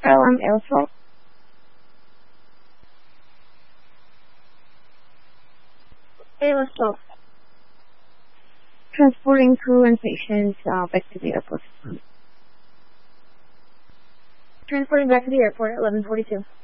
Aerosol. Aerosol. Transporting crew and patients back to the airport. Transporting back to the airport at 11:42.